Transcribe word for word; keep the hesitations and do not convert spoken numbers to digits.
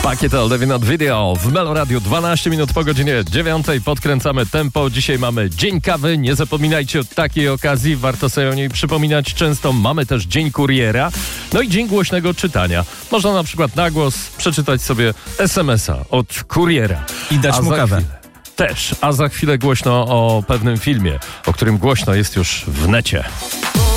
Pakiet Oldewy od Video w Melo Radio. dwanaście minut po godzinie dziewiątej. Podkręcamy tempo. Dzisiaj mamy Dzień Kawy. Nie zapominajcie o takiej okazji. Warto sobie o niej przypominać często. Mamy też Dzień Kuriera. No i Dzień Głośnego Czytania. Można na przykład na głos przeczytać sobie es em es a od kuriera. I dać A mu za kawę. chwilę- Też. A za chwilę głośno o pewnym filmie, o którym głośno jest już w necie.